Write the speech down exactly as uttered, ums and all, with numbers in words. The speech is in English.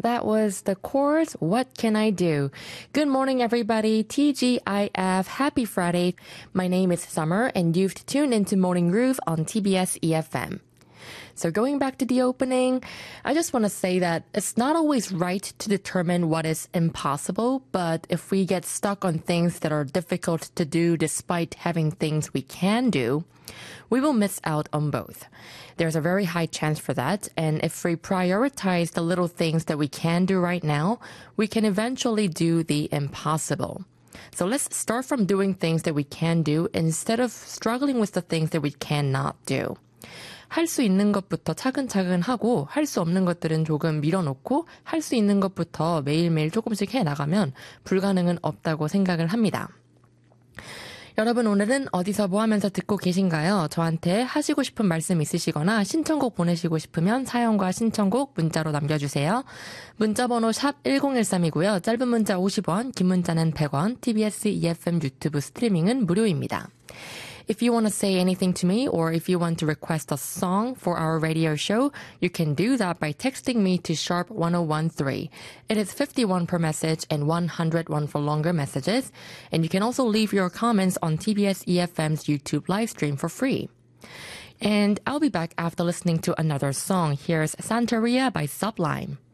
That was The Chords, What Can I Do? Good morning, everybody. T G I F. Happy Friday. My name is Summer, and you've tuned into Morning Groove on T B S E F M. So going back to the opening, I just want to say that it's not always right to determine what is impossible, but if we get stuck on things that are difficult to do despite having things we can do, we will miss out on both. There's a very high chance for that, and if we prioritize the little things that we can do right now, we can eventually do the impossible. So let's start from doing things that we can do instead of struggling with the things that we cannot do. 할 수 있는 것부터 차근차근 하고 할 수 없는 것들은 조금 밀어놓고 할 수 있는 것부터 매일매일 조금씩 해나가면 불가능은 없다고 생각을 합니다. 여러분 오늘은 어디서 뭐 하면서 듣고 계신가요? 저한테 하시고 싶은 말씀 있으시거나 신청곡 보내시고 싶으면 사연과 신청곡 문자로 남겨주세요. 문자번호 샵 일공일삼이고요. 짧은 문자 오십 원, 긴 문자는 백 원, 티비에스 이에프엠 유튜브 스트리밍은 무료입니다. If you want to say anything to me or if you want to request a song for our radio show, you can do that by texting me to sharp one oh one three. It is fifty-one per message and one hundred one for longer messages. And you can also leave your comments on T B S E F M's YouTube live stream for free. And I'll be back after listening to another song. Here's Santeria by Sublime.